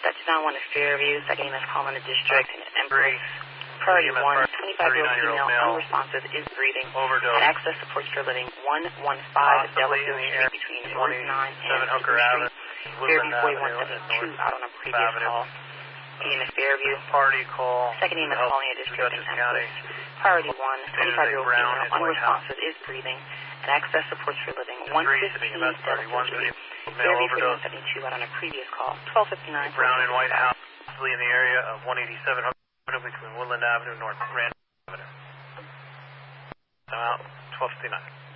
Set to down 1 to Fairview, second EMS call in the district, and Empress. Priority 1, 25-year-old female, unresponsive, is breathing. Overdose. At access supports for living 115 Delafield Street between North 9 and Hooker Street. Avenue, Fairview Avenue, 4172 out on a previous call. EMS Fairview. Party call. Second EMS calling a district in Empress. Priority 1, 25-year-old female, unresponsive, is breathing. At access supports for living 115 Delafield Street. Fairview 4172 out on a previous call. 1259. Brown and White House in the area of 187 Hooker between Woodland Avenue and North Rand Avenue. I'm out, 1259.